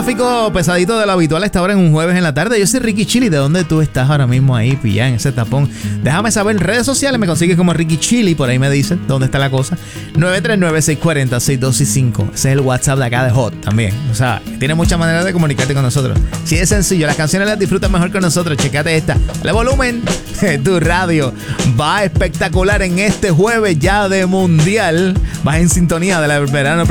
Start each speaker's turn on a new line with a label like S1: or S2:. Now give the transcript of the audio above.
S1: tráfico pesadito de lo habitual a esta hora en un jueves en la tarde. Yo soy Ricky Chili. ¿De dónde tú estás ahora mismo ahí, pillá, en ese tapón? Déjame saber en redes sociales. Me consigues como Ricky Chili. Por ahí me dicen dónde está la cosa. 939-640-6265. Ese es el WhatsApp de acá de Hot también. O sea, tiene muchas maneras de comunicarte con nosotros. Si es sencillo, las canciones las disfrutas mejor con nosotros. Checate esta. Dale volumen. Tu radio va espectacular en este jueves ya de mundial. Vas en sintonía del verano